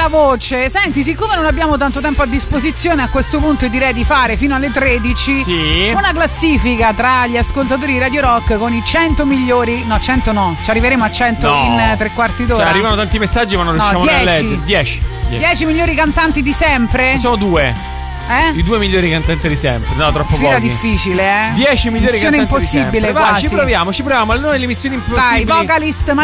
la voce. Senti, siccome non abbiamo tanto tempo a disposizione, a questo punto direi di fare fino alle 13 una classifica tra gli ascoltatori di Radio Rock con i 100 migliori. No, 100 no, ci arriveremo a 100 in 3/4 d'ora. Cioè, arrivano tanti messaggi ma non riusciamo a leggere. 10 migliori cantanti di sempre? Sono 2. I 2 migliori cantanti di sempre. No, troppo pochi. Difficile, 10 migliori missione cantanti impossibile, di sempre. Va, quasi. ci proviamo. Noi le missioni impossibili. Vai, vocalist